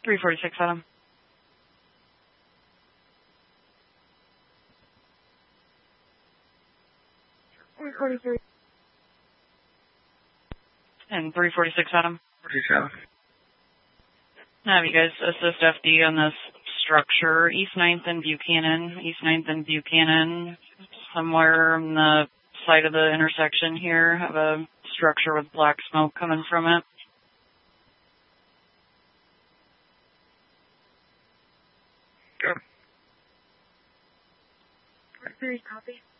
346 Adam. And 346 Adam. 47. Have you guys assist FD on this structure, East 9th and Buchanan. East 9th and Buchanan, somewhere on the side of the intersection here, have a structure with black smoke coming from it. Go. Three, copy.